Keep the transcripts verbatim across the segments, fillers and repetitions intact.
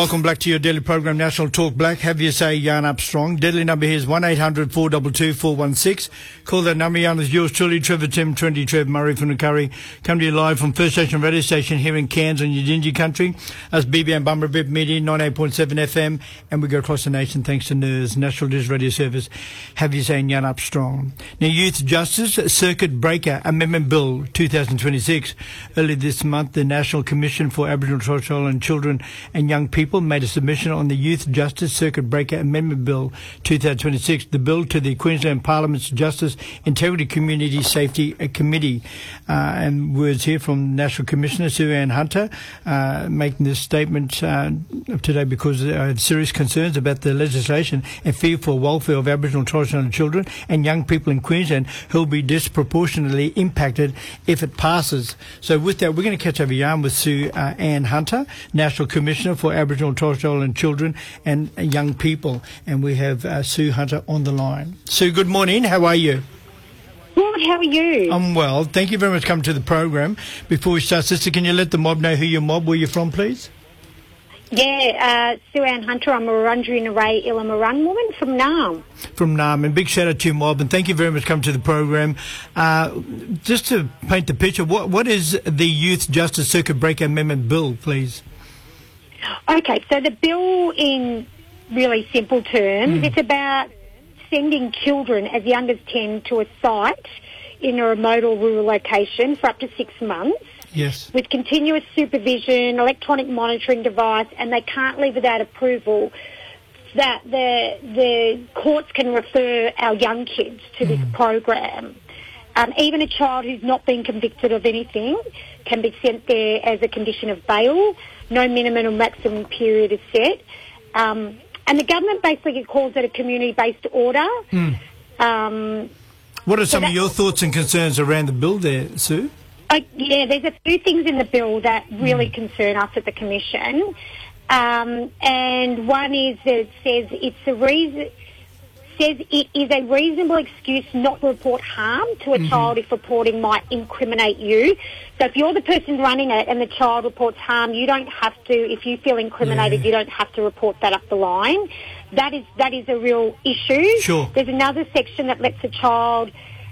Welcome back to your daily program, National Talk Black. Have you say Yarn Up Strong. Deadly number here is one eight hundred four two two four one six. Call that number. Yarn is yours truly, Trevor Tim, twenty Trev Murray from the Curry. Come to you live from First Station Radio Station here in Cairns on Yidinji Country. That's B B M Bumberbip Media, ninety-eight point seven F M. And we go across the nation thanks to N E R S, National Digital Radio Service. Have you saying Yarn Up Strong. Now, Youth Justice Circuit Breaker Amendment Bill twenty twenty-six. Early this month, the National Commission for Aboriginal, Torres Strait Islander Children and Young People made a submission on the Youth Justice Circuit Breaker Amendment Bill twenty twenty-six, the bill to the Queensland Parliament's Justice Integrity Community Safety Committee. Uh, and words here from National Commissioner Sue Ann Hunter uh, making this statement uh, today because they have serious concerns about the legislation and fear for welfare of Aboriginal, Torres Strait Islander children and young people in Queensland who will be disproportionately impacted if it passes. So with that, we're going to catch over yarn with Sue uh, Ann Hunter, National Commissioner for Aboriginal, Torres Strait Islander children and young people. And we have uh, Sue Hunter on the line. Sue, good morning. How are you? Good, how are you? I'm well. Thank you very much for coming to the program. Before we start, sister, can you let the mob know who your mob, where you're from, please? Yeah, uh, Sue Ann Hunter. I'm a Wurundjeri Narray Illamarung woman from Naarm. From Naarm. And big shout out to your mob. And thank you very much for coming to the program. Uh, just to paint the picture, what what is the Youth Justice Circuit Breaker Amendment Bill, please? Okay, so the bill in really simple terms, Mm. it's about sending children as young as ten to a site in a remote or rural location for up to six months. Yes. With continuous supervision, electronic monitoring device, and they can't leave without approval, that the the courts can refer our young kids to this Mm. program. Um, even a child who's not been convicted of anything can be sent there as a condition of bail. No minimum or maximum period is set. Um, and the government basically calls it a community-based order. Mm. Um, What are some so of your thoughts and concerns around the bill there, Sue? uh, yeah, there's a few things in the bill that really mm. concern us at the Commission. Um, and one is that it says it's a reason... says it is a reasonable excuse not to report harm to a mm-hmm. child if reporting might incriminate you. So if you're the person running it and the child reports harm, you don't have to, if you feel incriminated, yeah. you don't have to report that up the line. That is that is a real issue. Sure. There's another section that lets a child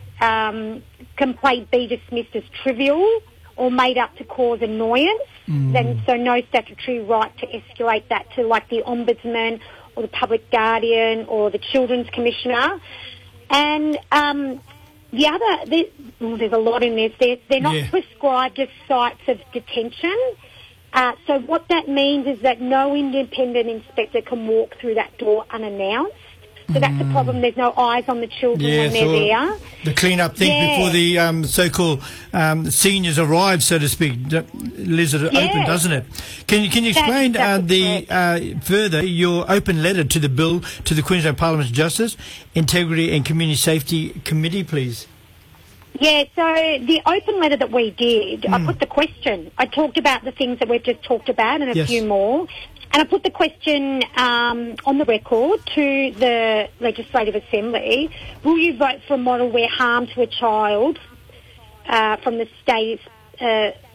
um, complaint be dismissed as trivial or made up to cause annoyance. Mm. Then so no statutory right to escalate that to like the Ombudsman or the Public Guardian or the Children's Commissioner. And um, the other, there, well, there's a lot in this. They're, they're not yeah. prescribed as sites of detention. Uh, so what that means is that no independent inspector can walk through that door unannounced. So that's the problem. There's no eyes on the children yeah, when they're so there. The clean-up thing yeah. before the um, so-called um, seniors arrive, so to speak, leaves it yeah. open, doesn't it? Can you can you explain uh, the uh, further your open letter to the bill to the Queensland Parliament's Justice, Integrity and Community Safety Committee, please? Yeah, so the open letter that we did, Mm. I put the question. I talked about the things that we've just talked about and a yes. few more. And I put the question um, on the record to the Legislative Assembly. Will you vote for a model where harm to a child uh, from the state uh,